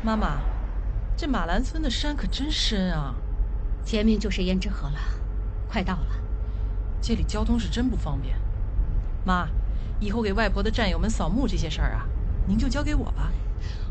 妈妈，这马兰村的山可真深啊！ 前面就是胭脂河了，快到了。 这里交通是真不方便。妈，以后给外婆的战友们扫墓这些事儿啊，您就交给我吧。